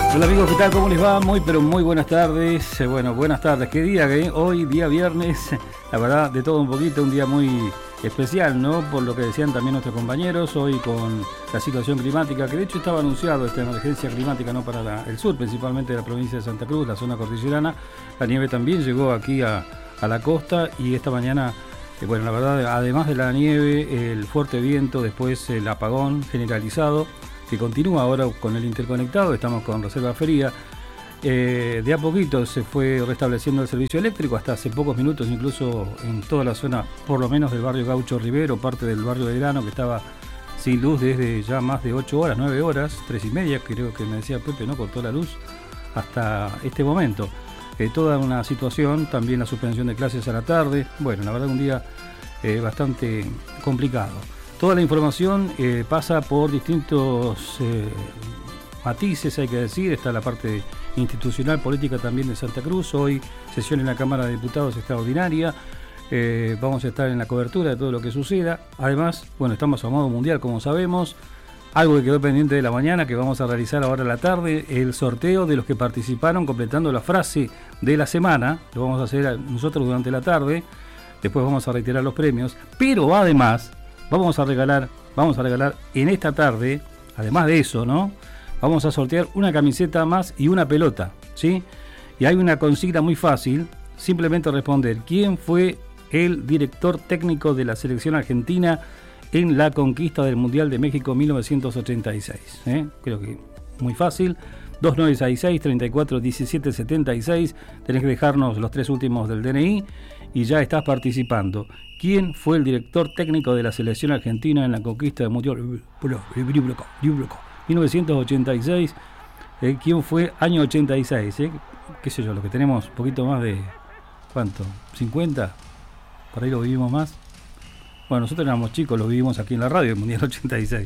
Hola amigos, ¿qué tal? ¿Cómo les va? Muy pero muy buenas tardes. Bueno, buenas tardes. ¿Qué día que hoy? Día viernes. La verdad, de todo un poquito, un día muy especial, ¿no? Por lo que decían también nuestros compañeros, hoy con la situación climática, que de hecho estaba anunciado esta emergencia climática, ¿no? Para el sur, principalmente la provincia de Santa Cruz, la zona cordillerana. La nieve también llegó aquí a la costa y esta mañana, bueno, la verdad, además de la nieve, el fuerte viento, después el apagón generalizado, que continúa ahora con el interconectado, estamos con reserva fría. De a poquito se fue restableciendo el servicio eléctrico, hasta hace pocos minutos incluso en toda la zona, por lo menos del barrio Gaucho Rivero, parte del barrio de Grano, que estaba sin luz desde ya más de 8 horas, 9 horas, 3:30, creo que me decía Pepe, ¿no? Cortó la luz hasta este momento. Toda una situación, también la suspensión de clases a la tarde, bueno, la verdad un día bastante complicado. Toda la información pasa por distintos matices, hay que decir. Está la parte institucional, política también de Santa Cruz. Hoy sesión en la Cámara de Diputados extraordinaria. Vamos a estar en la cobertura de todo lo que suceda. Además, bueno, estamos a modo mundial, como sabemos. Algo que quedó pendiente de la mañana, que vamos a realizar ahora a la tarde, el sorteo de los que participaron completando la frase de la semana. Lo vamos a hacer nosotros durante la tarde. Después vamos a reiterar los premios. Pero además vamos a regalar en esta tarde, además de eso, ¿no? Vamos a sortear una camiseta más y una pelota, ¿sí? Y hay una consigna muy fácil, simplemente responder quién fue el director técnico de la selección argentina en la conquista del Mundial de México 1986. Creo que muy fácil. 2966-341776. Tenés que dejarnos los 3 últimos del DNI y ya estás participando. ¿Quién fue el director técnico de la selección argentina en la conquista del Mundial 1986? ¿Quién fue año 86? ¿Qué sé yo? Lo que tenemos un poquito más de... ¿Cuánto? ¿50? Por ahí lo vivimos más. Bueno, nosotros éramos chicos, lo vivimos aquí en la radio, el Mundial 86.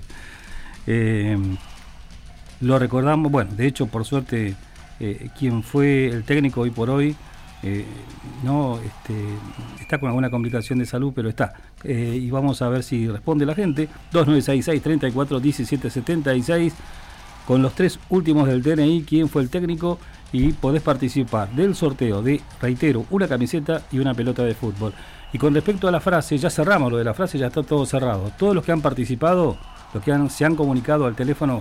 Lo recordamos, bueno, de hecho, por suerte, quien fue el técnico hoy por hoy, está con alguna complicación de salud, pero está. Y vamos a ver si responde la gente. 2966-341776, con los 3 últimos del DNI, quién fue el técnico, y podés participar del sorteo de, reitero, una camiseta y una pelota de fútbol. Y con respecto a la frase, ya cerramos lo de la frase, ya está todo cerrado. Todos los que han participado, los que se han comunicado al teléfono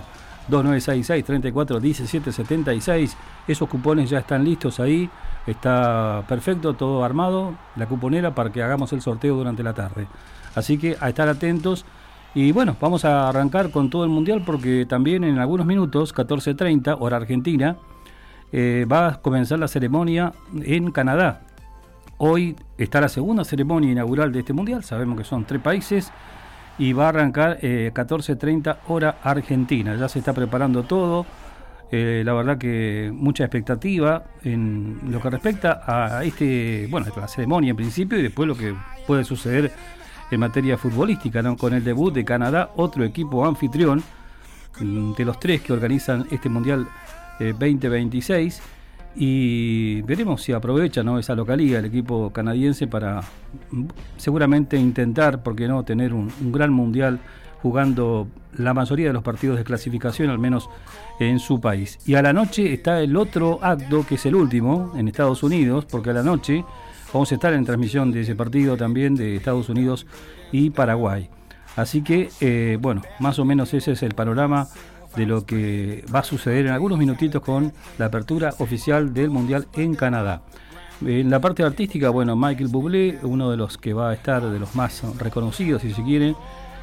2966-341776, esos cupones ya están listos ahí, está perfecto, todo armado, la cuponera para que hagamos el sorteo durante la tarde. Así que a estar atentos. Y bueno, vamos a arrancar con todo el mundial porque también en algunos minutos, 14:30, hora argentina, va a comenzar la ceremonia en Canadá. Hoy está la segunda ceremonia inaugural de este mundial, sabemos que son 3 países, y va a arrancar 14:30 hora argentina. Ya se está preparando todo, la verdad que mucha expectativa en lo que respecta a la ceremonia en principio y después lo que puede suceder en materia futbolística, ¿no? Con el debut de Canadá, otro equipo anfitrión de los 3 que organizan este mundial 2026. Y veremos si aprovecha, ¿no?, esa localía, el equipo canadiense, para seguramente intentar, ¿por qué no?, tener un gran mundial jugando la mayoría de los partidos de clasificación, al menos en su país. Y a la noche está el otro acto, que es el último, en Estados Unidos, porque a la noche vamos a estar en transmisión de ese partido también de Estados Unidos y Paraguay. Así que, más o menos ese es el panorama de lo que va a suceder en algunos minutitos con la apertura oficial del Mundial en Canadá. En la parte artística, Michael Bublé, uno de los que va a estar, de los más reconocidos, si se quiere,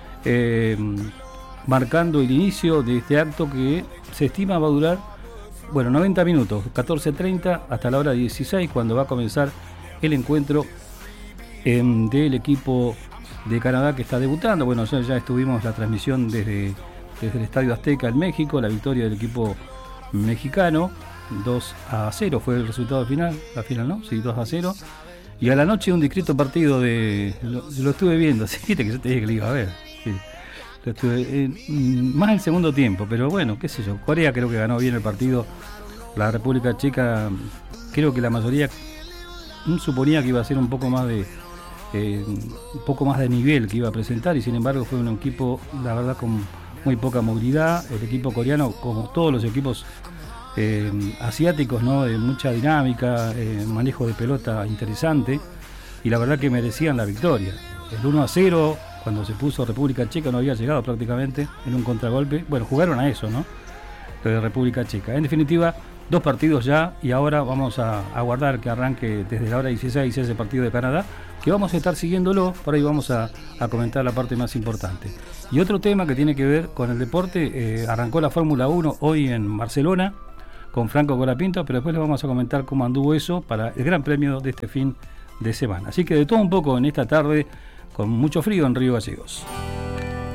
marcando el inicio de este acto que se estima va a durar, 90 minutos, 14:30 hasta la hora 16, cuando va a comenzar el encuentro del equipo de Canadá que está debutando. Ya estuvimos la transmisión desde el Estadio Azteca en México, la victoria del equipo mexicano, 2-0 fue el resultado final, la final, ¿no? Sí, 2-0. Y a la noche un discreto partido lo estuve viendo, sí, que yo te dije que lo iba a ver. Sí. Lo estuve, más el segundo tiempo, pero qué sé yo. Corea creo que ganó bien el partido. La República Checa, creo que la mayoría suponía que iba a ser un poco más de nivel que iba a presentar, y sin embargo fue un equipo, la verdad, con muy poca movilidad. El equipo coreano, como todos los equipos asiáticos, ¿no? De mucha dinámica, manejo de pelota interesante, y la verdad que merecían la victoria. El 1-0, cuando se puso República Checa, no había llegado prácticamente en un contragolpe. Bueno, jugaron a eso, ¿no? Lo de República Checa. En definitiva, 2 partidos ya, y ahora vamos a aguardar que arranque desde la hora 16 ese partido de Canadá, que vamos a estar siguiéndolo. Por ahí vamos a comentar la parte más importante. Y otro tema que tiene que ver con el deporte, arrancó la Fórmula 1 hoy en Barcelona con Franco Colapinto, pero después les vamos a comentar cómo anduvo eso para el Gran Premio de este fin de semana. Así que de todo un poco en esta tarde, con mucho frío en Río Gallegos.